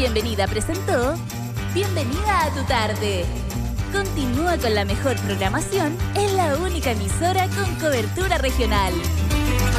Bienvenida presentó Bienvenida a tu tarde. Continúa con la mejor programación en la única emisora con cobertura regional.